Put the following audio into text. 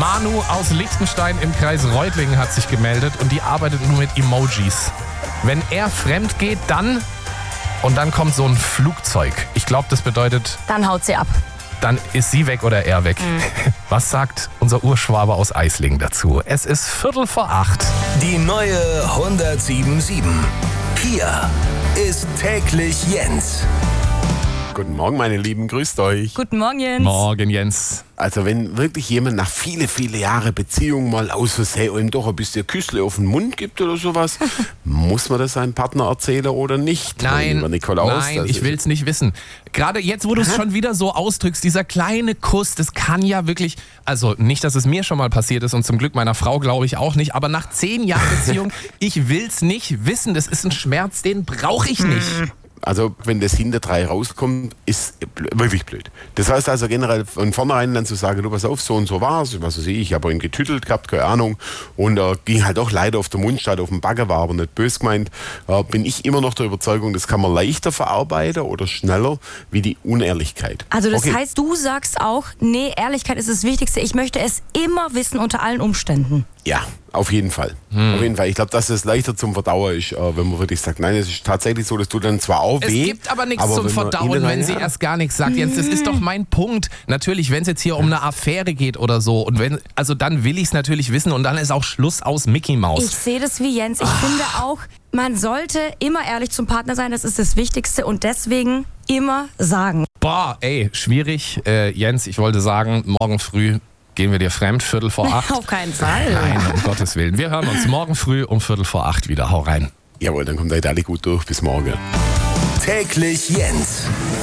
Manu aus Liechtenstein im Kreis Reutlingen hat sich gemeldet und die arbeitet nur mit Emojis. Wenn er fremd geht, dann... Und dann kommt so ein Flugzeug. Ich glaube, das bedeutet... Dann haut sie ab. Dann ist sie weg oder er weg. Was sagt unser Urschwabe aus Eislingen dazu? Es ist 7:45. Die neue 107.7. Hier ist täglich Jens. Guten Morgen, meine Lieben, grüßt euch. Guten Morgen, Jens. Morgen, Jens. Also wenn wirklich jemand nach viele Jahre Beziehung mal aus Versehen ihm doch ein bisschen Küssle auf den Mund gibt oder sowas, muss man das seinem Partner erzählen oder nicht? Nein, Lieber Nikolaus, nein, ich will es nicht wissen. Gerade jetzt, wo du es schon wieder so ausdrückst, dieser kleine Kuss, das kann ja wirklich, also nicht, dass es mir schon mal passiert ist und zum Glück meiner Frau glaube ich auch nicht, aber nach 10 Jahren Beziehung, ich will es nicht wissen, das ist ein Schmerz, den brauche ich nicht. Also wenn das hinter 3 rauskommt, ist wirklich blöd. Das heißt also generell von vornherein dann zu sagen, du pass auf, so und so war es, was weiß ich habe ihn getüttelt gehabt, keine Ahnung, und ging halt auch leider auf den Mund statt auf den Bagger, war aber nicht böse gemeint, bin ich immer noch der Überzeugung, das kann man leichter verarbeiten oder schneller wie die Unehrlichkeit. Also das heißt, du sagst auch, nee, Ehrlichkeit ist das Wichtigste, ich möchte es immer wissen unter allen Umständen. Ja, auf jeden Fall. Auf jeden Fall. Ich glaube, dass es leichter zum Verdauen ist, wenn man wirklich sagt, nein, es ist tatsächlich so, das tut dann zwar auch weh. Es gibt aber nichts zum Verdauen, wenn sie erst gar nichts sagt. Jens, das ist doch mein Punkt. Natürlich, wenn es jetzt hier um eine Affäre geht oder so, und also dann will ich es natürlich wissen und dann ist auch Schluss aus Mickey Maus. Ich sehe das wie Jens. Ich finde auch, man sollte immer ehrlich zum Partner sein, das ist das Wichtigste und deswegen immer sagen. Boah, ey, schwierig. Jens, ich wollte sagen, morgen früh gehen wir dir fremd, 7:45. Auf keinen Fall. Nein, um Gottes Willen. Wir hören uns morgen früh um 7:45 wieder. Hau rein. Jawohl, dann kommt ihr alle gut durch. Bis morgen. Täglich Jens.